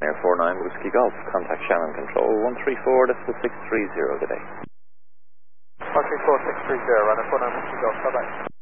Air 49 Whiskey Golf, contact Shannon Control 134.630 today. 134.630, runner 49 Whiskey Golf, bye-bye.